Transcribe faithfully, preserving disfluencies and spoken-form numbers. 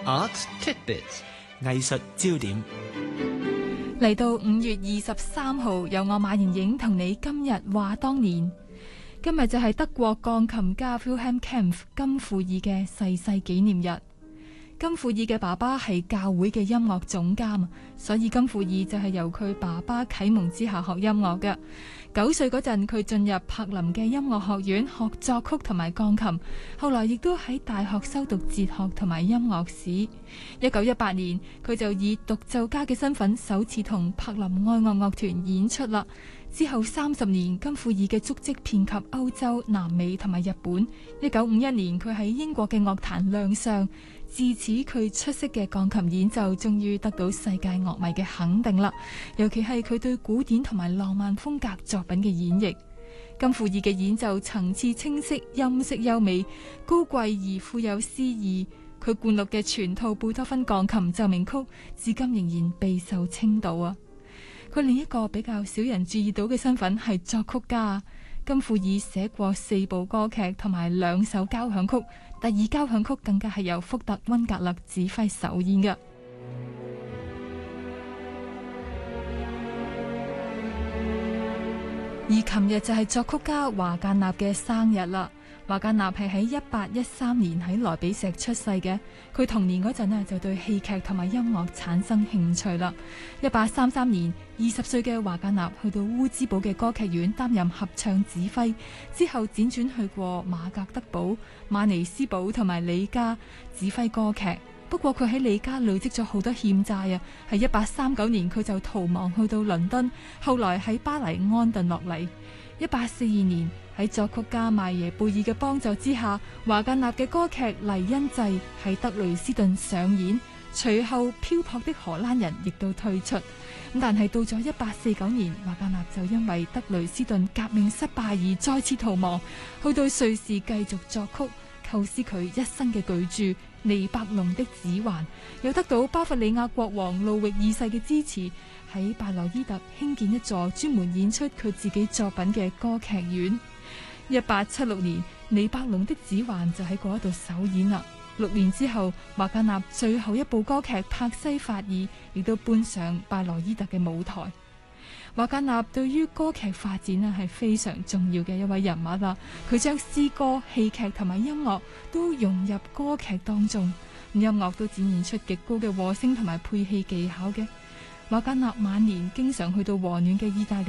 Arts Tidbits 藝術焦點。 嚟到五月二十三號，由我馬妍影同你今日話當年。今日就係德國鋼琴家 Wilhelm Kempff 金庫爾嘅逝世紀念日。金庫爾嘅爸爸係教會嘅音樂總監，所以金庫爾就係由佢爸爸啟蒙之下學音樂嘅。九歲嗰陣，佢進入柏林嘅音樂學院學作曲同埋鋼琴，後來亦都喺大學修讀哲學同埋音樂史。一九一八年，佢就以獨奏家嘅身份首次同柏林愛樂樂團演出啦。之後三十年，金庫爾嘅足跡遍及歐洲、南美同埋日本。一九五一年，佢喺英國嘅樂壇亮相，自此佢出色嘅鋼琴演奏終於得到世界樂迷嘅肯定啦。尤其係佢對古典同埋浪漫風格作品嘅演繹。金庫爾嘅演奏層次清晰，音色優美，高貴而富有詩意。佢灌錄嘅全套貝多芬鋼琴奏鳴曲，至今仍然備受稱道啊！佢另一個比較少人注意到嘅身份係作曲家。金庫爾寫過四部歌劇同埋兩首交響曲，第二交響曲更加係由福特溫格勒指揮首演嘅。而琴日就係作曲家華格納嘅生日啦。華格納係喺一八一三年喺萊比錫出世嘅，佢童年嗰陣呢就對戲劇同埋音樂產生興趣啦。一八三三年，二十歲嘅華格納去到烏茲堡嘅歌劇院擔任合唱指揮，之後輾轉去過馬格德堡、馬尼斯堡同埋里加指揮歌劇。不過佢喺里加累積咗好多欠債啊，喺一八三九年佢就逃亡去到倫敦，後來喺巴黎安頓落嚟。一八四二年，喺作曲家邁耶貝爾嘅幫助之下，華格納嘅歌劇《黎恩濟》喺德累斯頓上演，隨後漂泊的荷蘭人亦都退出。咁但係到咗一八四九年，華格納就因為德累斯頓革命失敗而再次逃亡，去到瑞士繼續作曲，構思佢一生嘅巨著《尼伯龍的指環》，又得到巴伐利亞國王路易二世嘅支持，喺拜羅伊特興建一座專門演出佢自己作品嘅歌劇院。一八七六年，《尼伯龍的指環》就喺嗰度首演啦。六年之後，華格納最後一部歌劇《帕西法爾》亦都搬上拜羅伊特嘅舞台。華格納對於歌劇發展咧係非常重要嘅一位人物啦。佢將詩歌、戲劇同埋音樂都融入歌劇當中，音樂都展現出極高嘅和聲同埋配器技巧嘅。華格納晚年經常去到和暖嘅意大利